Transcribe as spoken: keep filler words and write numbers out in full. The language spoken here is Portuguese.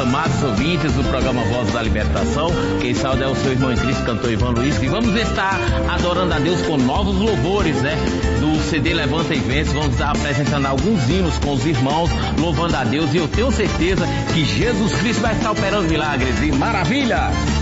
amados ouvintes do programa Voz da Libertação. Quem saúda é o seu irmão em Cristo, cantor Ivan Luiz. E vamos estar adorando a Deus com novos louvores, né? Do C D Levanta e Vence. Vamos estar apresentando alguns hinos com os irmãos, louvando a Deus. E eu tenho certeza que Jesus Cristo vai estar operando milagres e maravilha.